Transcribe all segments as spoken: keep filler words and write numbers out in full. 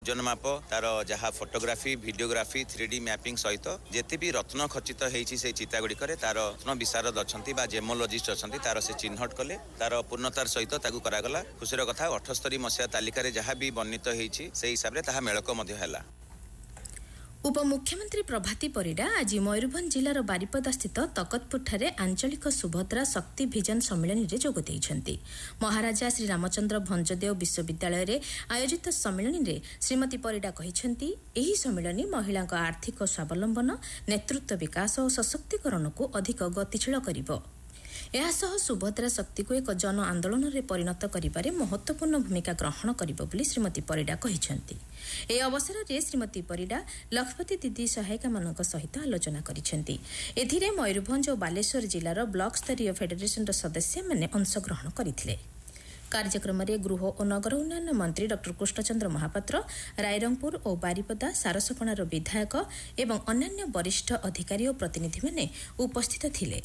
जनमाप तार जहाँ photography videography three D mapping सहित जेते भी रत्न खचित होती से चिता गुड़िक तार रत्न विशारद अच्छा जेमोलोजिस्ट अच्छा तार से चिन्हट कले तार पूर्णतार सहित करागला खुशीर कथा अठस्तरी मसीहा तालिकार जहाँ भी वर्णित होती से हिसाब से ताहा मेलक है। उपमुख्यमंत्री प्रभाती परिडा आज मयूरभंज जिलार बारिपदा स्थित तकतपुरଠାରେ आंचलिक सुभद्रा शक्ति भिजन सम्मेलन में जोग देइछन्ति। महाराजा श्री रामचंद्र भंजदेव विश्वविद्यालय आयोजित सम्मेलन में श्रीमती परिडा कहिछन्ति एही सम्मेलन महिला आर्थिक स्वावलंबन नेतृत्व विकास और सशक्तिकरण को अधिक गतिशील करिवो। एहासह सुभद्रा शक्ति को एक जन आंदोलन में परिणत करिबारे महत्वपूर्ण भूमिका ग्रहण करिबो बोली श्रीमती परिडा कहिछन्ति। ए अवसर में श्रीमती परिडा लखपति दीदी सहायिका मानक सहित आलोचना करिछन्ति। एथिरे मयूरभंज और बालेश्वर जिलार ब्लॉक स्तरीय फेडरेशन सदस्य माने अंशग्रहण करथिले। कार्यक्रम में गृह और नगर उन्नयन मंत्री डॉक्टर कृष्णचंद्र महापात्र रायरंगपुर और बारिपदा सारसपणार विधायक एवं अन्य वरिष्ठ अधिकारी और प्रतिनिधि माने उपस्थित थिले।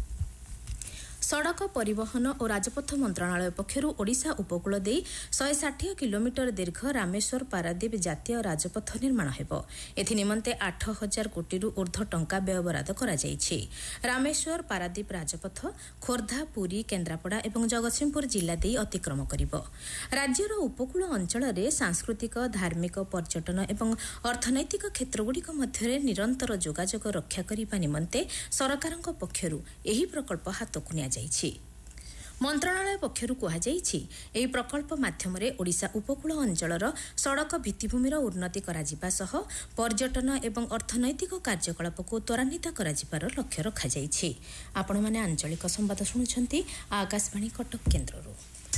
सड़क परिवहन और राजपथ मंत्रणालय पक्षर ओडिशा उपकूल दे एक सौ साठ किलोमीटर दीर्घ रामेश्वर पारादीप जातीय राजपथ निर्माण हेबो। एथि निमंते आठ हजार कोटी रु ऊर्ध्व टंका व्ययबराद करा जायछि। रामेश्वर पारादीप राजपथ खोर्धा पुरी केन्द्रापड़ा एवं जगतसिंहपुर जिला दे अतिक्रम करिवो। राज्यर उपकूल अंचल में सांस्कृतिक धार्मिक पर्यटन एवं अर्थनैतिक क्षेत्रगुड़िक मध्य निरंतर जोगाजोग रक्षा करने निमंते सरकारक पक्षर एही प्रकल्प हाथकु निया जायछि। मंत्रणालय पक्षर कहुଯାଇଛି ଏହି प्रकल्प माध्यम ओडिशा उपकूल अंचलर सड़क भित्तिभूमिर उन्नति कराजिबा सह पर्यटन एवं अर्थनैतिक कार्यकलाप को त्वरान्वित कराजिबार लक्ष्य रखाଯାଇଛି। आपण माने आंचलिक संवाद शुणुछंती आकाशवाणी कटक केन्द्ररू।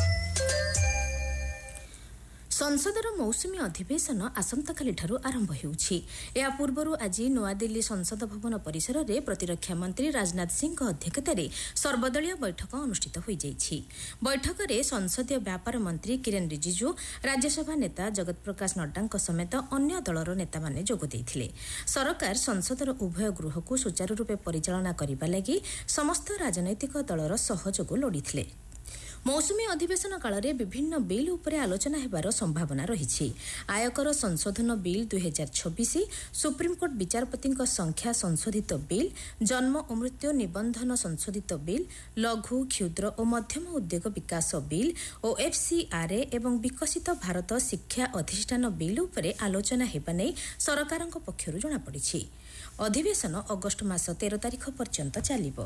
संसदर मौसुमी अधिवेशन आसंताकालीठारू आरंभ होउछि। या पूर्वरु आज नयादिल्ली संसद भवन परिसर में प्रतिरक्षा मंत्री राजनाथ सिंह अध्यक्षतार सर्वदलीय बैठक अनुष्ठित हो जाइछि। बैठक में संसदीय व्यापार मंत्री किरेन रिजिजू राज्यसभा नेता जगत प्रकाश नड्डा समेत अन्य दलर नेता माने जोग देइथिले। सरकार संसदर उभय गृह को सुचारू रूपे परिचालना करिबा लागि समस्त राजनैतिक दलर सहयोग लोड़िथिले। मौसुमी अधिवेशन काल में विभिन्न बिल उपरे आलोचना हेबार संभावना रही। आयकर संशोधन बिल दुई हजार छब्बीस सुप्रीमकोर्ट विचारपति संख्या संशोधित बिल जन्म और मृत्यु निबंधन संशोधित बिल लघु क्षुद्र और मध्यम उद्योग विकास बिल और एफसीआरए एवं विकसित भारत शिक्षा अधिष्ठान बिल उपरे आलोचना हेबा नै सरकार पक्षरु जणा पड़िछि। अधिवेशन अगस्ट मास तेरह तारिख पर्यंत चलिबो।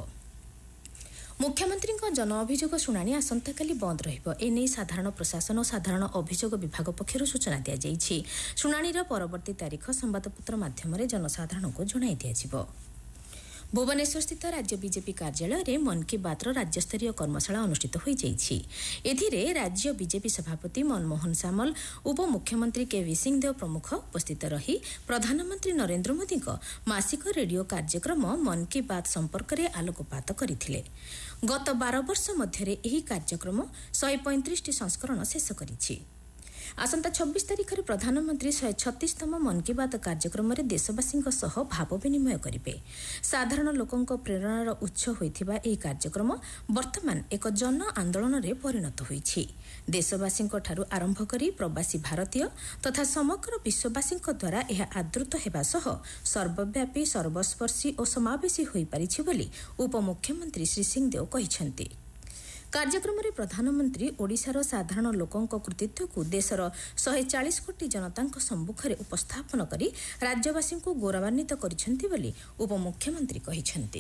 मुख्यमंत्री जन अभियोग शुणाणी आसंताकाली बंद रहिबो। एने साधारण प्रशासन और साधारण अभियोग विभाग पक्षर सूचना दिया जाइछि। शुणाणीर परवर्ती तारीख संवादपत्र माध्यम जनसाधारण को जणाई दियाजिबो। भुवनेश्वर स्थित राज्य बीजेपी कार्यालय में मन की बात राज्यस्तरीय कर्मशाला अनुष्ठित हो जाइछि। एथिरे राज्य बीजेपी सभापति मनमोहन सामल उपमुख्यमंत्री केवी सिंहदेव प्रमुख उपस्थित रही प्रधानमंत्री नरेंद्र मोदी मासिक रेडियो कार्यक्रम मन की बात संपर्क में आलोकपात करथिले। गत बारह वर्ष मध्य एही कार्यक्रम एक सौ पैंतीस टी संस्करण शेष करिछि। आसंता छब्बीस तारीख में प्रधानमंत्री शहे छत्तीसतम मन की बात कार्यक्रम में देशवासी भाव विनिमय करेंगे। साधारण लोकों प्रेरणार उत्स होइथिबा एही कार्यक्रम वर्तमान एक जन आंदोलन में परिणत होइछि। देशवासी ठारू आरंभ करी प्रवासी भारतीय तथा समग्र विश्ववासी द्वारा यह आदृत हेबा सह सर्वव्यापी सर्वस्पर्शी और समावेशी होई पारिछि बोली उपमुख्यमंत्री श्री सिंहदेव कहिछन्ति। कार्यक्रम में प्रधानमंत्री ओडिशार साधारण लोकों कृतित्व को देशर एक सौ चालीस कोटी जनता सम्मुखें उपस्थापन करी राज्यवासी को गौरवान्वित करिसेंति बोली उपमुख्यमंत्री कहिसेंति।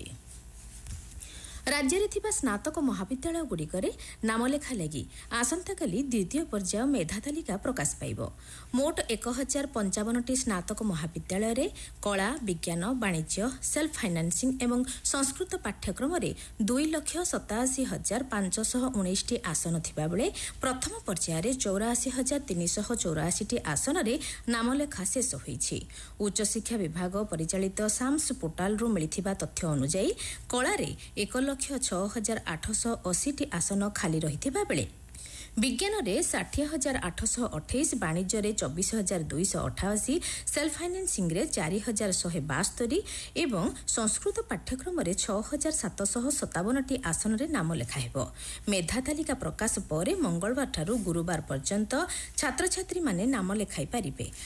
राज्य में थिबा स्नातक महाविद्यालय गुड़िकरे नामलेखा लगी आसंताकाली द्वितीय पर्याय मेधा तालिका प्रकाश पाइबो। मोट एक हजार पंचावन टी स्नातक महाविद्यालय रे कला विज्ञान वाणिज्य सेल्फ फाइनान्सिंग एवं संस्कृत पाठ्यक्रम रे दुई लक्ष सताशी हजार पांचश उन्नीस टी आसन थिबा बेले प्रथम पर्याय रे चौराशी हजार तीन सौ चौराशी टी आसन रे नामलेखा शेष होईछि। उच्च शिक्षा विभाग परिचालित साम्स पोर्टाल रु मिलिथिबा तथ्य अनुसार कला रे एक लक्ष छह हजार आठश अशी टी आसन खाली रहिथिबा बेले विज्ञान में षाठी हजार आठश अठाईस वाणिज्य में चौबीस हजार दुईश अठाशी सेल्फ फाइनान्सिंग रे चार हजार शहे बास्तरी एवं संस्कृत पाठ्यक्रम में छह हजार सातश सतावन टी आसन रे नाम लेखा हेबो। मेधा तालिका प्रकाश पर मंगलवार ठारू गुरुवार पर्यंत छात्र छात्री माने नाम लेखाई पारिबे।